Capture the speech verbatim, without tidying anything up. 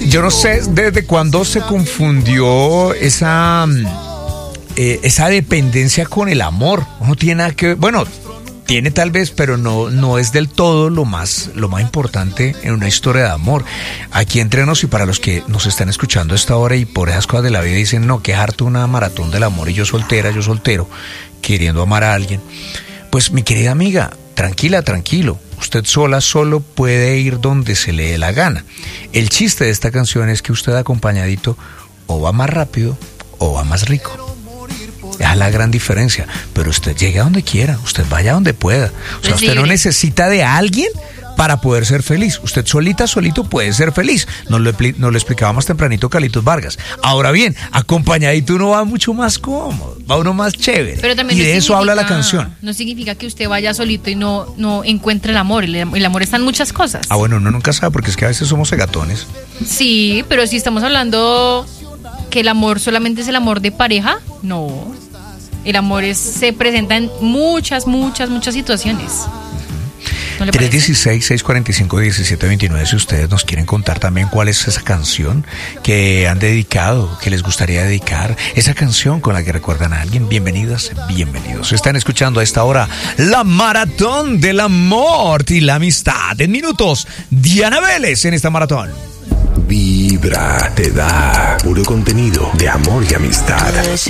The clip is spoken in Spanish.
Yo no sé desde cuándo se confundió esa, eh, esa dependencia con el amor. No tiene nada que ver. Bueno, tiene tal vez, pero no, no es del todo lo más, lo más importante en una historia de amor. Aquí entre nos y para los que nos están escuchando a esta hora y por esas cosas de la vida dicen, no, que harto una maratón del amor y yo soltera, yo soltero, queriendo amar a alguien. Pues mi querida amiga, tranquila, tranquilo. Usted sola, solo puede ir donde se le dé la gana. El chiste de esta canción es que usted acompañadito o va más rápido o va más rico. Esa es la gran diferencia. Pero usted llegue a donde quiera, usted vaya a donde pueda. O sea, usted no necesita de alguien para poder ser feliz. Usted solita, solito puede ser feliz. Nos lo, nos lo explicaba más tempranito Carlitos Vargas. Ahora bien, acompañadito uno va mucho más cómodo, va uno más chévere. Pero también y de eso habla la canción. No significa que usted vaya solito y no, no encuentre el amor. El, el amor está en muchas cosas. Ah, bueno, uno nunca sabe porque es que a veces somos segatones. Sí, pero si estamos hablando que el amor solamente es el amor de pareja, no. El amor es, se presenta en muchas, muchas, muchas situaciones. ¿No le tres dieciséis, seiscientos cuarenta y cinco, diecisiete veintinueve. Si ustedes nos quieren contar también cuál es esa canción que han dedicado, que les gustaría dedicar, esa canción con la que recuerdan a alguien, bienvenidas, bienvenidos. Están escuchando a esta hora la maratón del amor y la amistad. En minutos, Diana Vélez en esta maratón. Vibra te da puro contenido de amor y amistad.